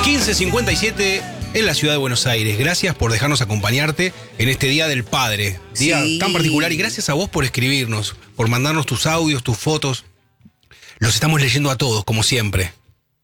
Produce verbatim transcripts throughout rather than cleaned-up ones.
quince cincuenta y siete en la ciudad de Buenos Aires. Gracias por dejarnos acompañarte en este Día del Padre. Día sí. tan particular, y gracias a vos por escribirnos, por mandarnos tus audios, tus fotos. Los estamos leyendo a todos, como siempre.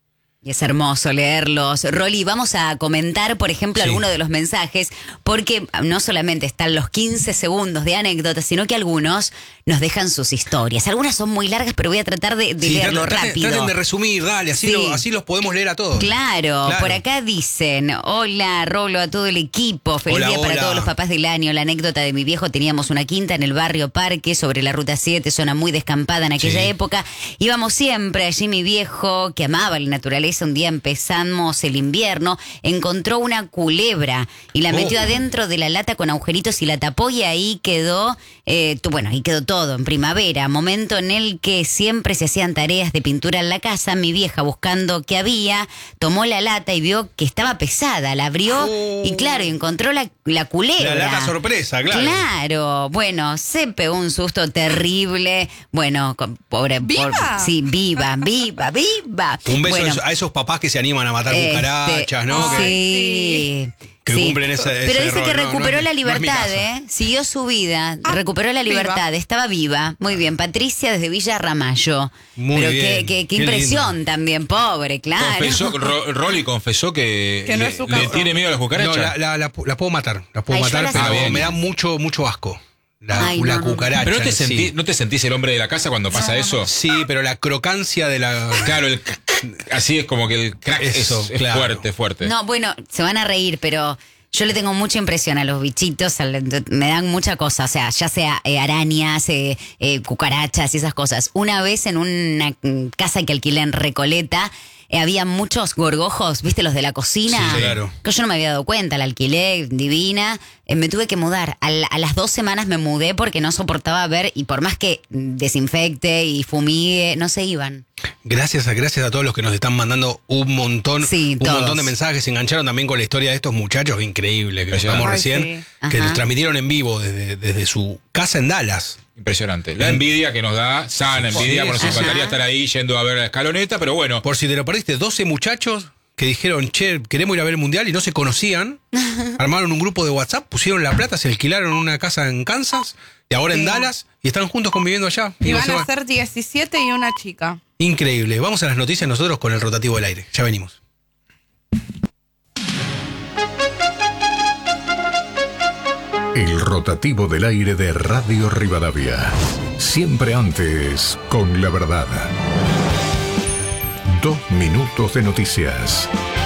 Y es hermoso leerlos. Rolly, vamos a comentar, por ejemplo, sí. algunos de los mensajes, porque no solamente están los quince segundos de anécdotas, sino que algunos nos dejan sus historias. Algunas son muy largas, pero voy a tratar de, de sí, leerlo traten, rápido. Traten de resumir, dale, así, sí. lo, así los podemos leer a todos. Claro, claro, por acá dicen, hola, Rolo, a todo el equipo, feliz hola, día hola. para todos los papás del año. La anécdota de mi viejo, teníamos una quinta en el barrio Parque, sobre la ruta siete, zona muy descampada en aquella sí. época. Íbamos siempre allí, mi viejo, que amaba la naturaleza. Un día empezamos el invierno, encontró una culebra y la metió oh. adentro de la lata con agujeritos y la tapó, y ahí quedó, eh, bueno, ahí quedó todo en primavera, momento en el que siempre se hacían tareas de pintura en la casa. Mi vieja, buscando qué había, tomó la lata y vio que estaba pesada, la abrió oh. y claro, encontró la, la culebra. La lata sorpresa, claro. Claro, bueno, se pegó un susto terrible, bueno, pobre, ¿Viva? Por, sí, viva, viva, viva. Un beso bueno, a esos papás que se animan a matar este, cucarachas, ¿no? Sí. Que, que sí. cumplen ese, ese Pero dice error. que recuperó no, no, la libertad, no ¿eh? Siguió su vida, ah, recuperó la libertad, viva. estaba viva. Muy bien, Patricia desde Villa Ramallo. Muy Pero bien. qué, qué, qué Qué impresión lindo. también, pobre, claro. Confesó, Ro, Rolly confesó que, que no le, es su le caso. tiene miedo a las cucarachas. No, la, la, la, la puedo matar, la puedo Ay, matar, las pero amo. me da mucho, mucho asco. La, Ay, la no, no, cucaracha. Pero no te, sí. sentí, ¿no te sentís el hombre de la casa cuando pasa No, eso? Sí, pero la crocancia de la... Claro, el, así es como que el crack Eso, es, es claro. fuerte, fuerte. No, bueno, se van a reír, pero yo le tengo mucha impresión a los bichitos, al, me dan mucha cosa, o sea, ya sea eh, arañas, eh, eh, cucarachas y esas cosas. Una vez en una casa que alquilé en Recoleta, eh, había muchos gorgojos, ¿viste? Los de la cocina. Sí, claro. Que yo no me había dado cuenta, la alquilé, divina. Eh, me tuve que mudar. A, la, a las dos semanas me mudé porque no soportaba ver, y por más que desinfecte y fumigue, no se iban. Gracias a, gracias a todos los que nos están mandando un montón, Sí, un todos. montón de mensajes. Se engancharon también con la historia de estos muchachos, increíble, que escuchamos Ay, recién, sí. que Ajá. nos transmitieron en vivo desde, desde su casa en Dallas. Impresionante. La envidia que nos da, sana envidia, Sí, por nos ajá. encantaría estar ahí yendo a ver la escaloneta, pero bueno. Por si te lo perdiste, doce muchachos que dijeron, che, queremos ir a ver el Mundial, y no se conocían. Armaron un grupo de WhatsApp, pusieron la plata, se alquilaron una casa en Kansas y ahora en Sí. Dallas, y están juntos conviviendo allá. Y no van se a van. ser diecisiete y una chica. Increíble. Vamos a las noticias nosotros con el rotativo del aire. Ya venimos. El rotativo del aire de Radio Rivadavia. Siempre antes, con la verdad. Dos minutos de noticias.